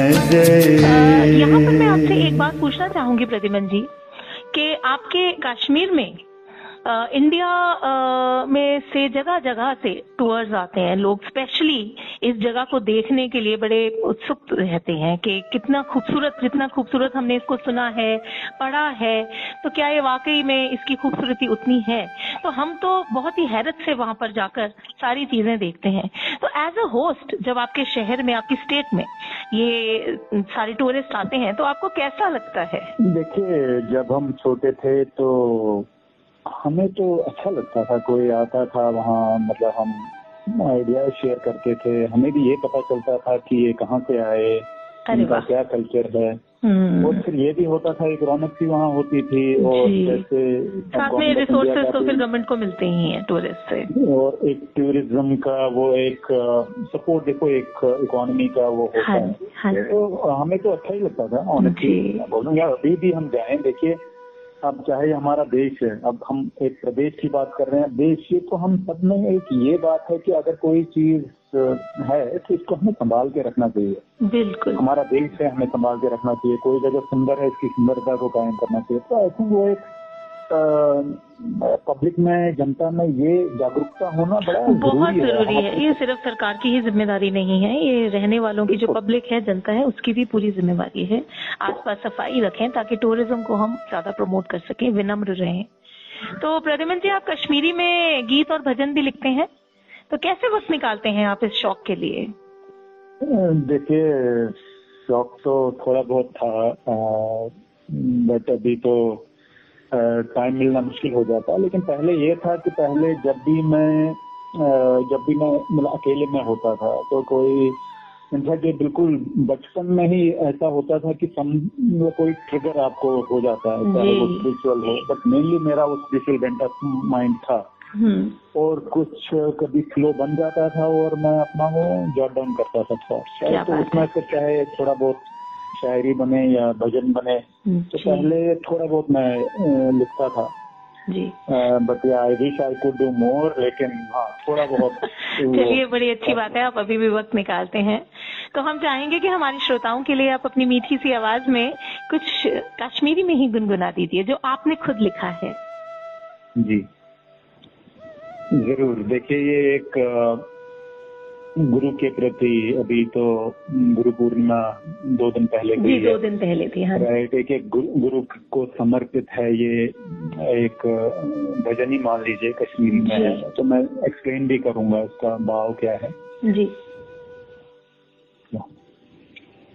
यहाँ पर मैं आपसे एक बात पूछना चाहूंगी प्रद्युमन जी कि आपके कश्मीर में इंडिया में से जगह जगह से टूर्स आते हैं लोग, स्पेशली इस जगह को देखने के लिए बड़े उत्सुक रहते हैं कि कितना खूबसूरत, जितना खूबसूरत हमने इसको सुना है, पढ़ा है, तो क्या ये वाकई में इसकी खूबसूरती उतनी है? तो हम तो बहुत ही हैरत से वहां पर जाकर सारी चीजें देखते हैं। तो एज अ होस्ट, जब आपके शहर में, आपकी स्टेट में ये सारे टूरिस्ट आते हैं तो आपको कैसा लगता है? देखिए, जब हम छोटे थे तो हमें तो अच्छा लगता था, कोई आता था वहाँ, मतलब हम आइडिया शेयर करते थे, हमें भी ये पता चलता था कि ये कहाँ से आए, इनका क्या कल्चर है। और फिर ये भी होता था, एक रौनक सी वहाँ होती थी, और जैसे साथ में रिसोर्सेज तो फिर गवर्नमेंट को मिलते ही हैं टूरिस्ट से, और एक टूरिज्म का वो एक सपोर्ट, देखो एक इकोनॉमी का वो होता है। तो हमें तो अच्छा ही लगता था ऑनेस्टली बोलूँगा। अभी भी हम जाएं, देखिए अब चाहे हमारा देश है, अब हम एक प्रदेश की बात कर रहे हैं, देश ये तो हम सब में एक ये बात है कि अगर कोई चीज है तो इसको हमें संभाल के रखना चाहिए। बिल्कुल, हमारा देश है, हमें संभाल के रखना चाहिए। कोई जगह सुंदर है, इसकी सुंदरता को कायम करना चाहिए। तो आई थिंक वो एक पब्लिक में, जनता में ये जागरूकता होना बहुत जरूरी है। ये सिर्फ सरकार की ही जिम्मेदारी नहीं है, ये रहने वालों की, जो पब्लिक है, जनता है, उसकी भी पूरी जिम्मेवारी है। आसपास सफाई रखें ताकि टूरिज्म को हम ज्यादा प्रमोट कर सकें, विनम्र रहें। तो प्रद्युमन जी, आप कश्मीरी में गीत और भजन भी लिखते हैं, तो कैसे वक्त निकालते हैं आप इस शौक के लिए? देखिए, शौक तो थोड़ा बहुत था, बट अभी तो टाइम मिलना मुश्किल हो जाता है। लेकिन पहले ये था कि पहले जब भी मैं मतलब अकेले में होता था तो कोई, इनफैक्ट ये बिल्कुल बचपन में ही ऐसा होता था कि कोई ट्रिगर आपको हो जाता है, चाहे वो स्पिरिचुअल हो, बट मेनली मेरा वो स्पिरिचुअल बेंट ऑफ माइंड था। और कुछ कभी फ्लो बन जाता था और मैं अपना वो जॉट डाउन करता था थॉट्स, तो उसमें से चाहे थोड़ा बहुत शायरी बने या भजन बने, तो पहले थोड़ा बहुत मैं लिखता था जी, but I wish I could do more, लेकिन हाँ थोड़ा बहुत। चलिए, बड़ी अच्छी बात है, आप अभी भी वक्त निकालते हैं। तो हम चाहेंगे कि हमारे श्रोताओं के लिए आप अपनी मीठी सी आवाज में कुछ कश्मीरी में ही गुनगुना दीजिए, जो आपने खुद लिखा है। जी जरूर। देखिए, ये एक गुरु के प्रति, अभी तो गुरु पूर्णिमा 2 दिन पहले जी, 2 दिन पहले थी, हाँ राइट। एक गुरु को समर्पित है ये एक भजन ही मान लीजिए, कश्मीरी में है, तो मैं एक्सप्लेन भी करूंगा इसका भाव क्या है। जी।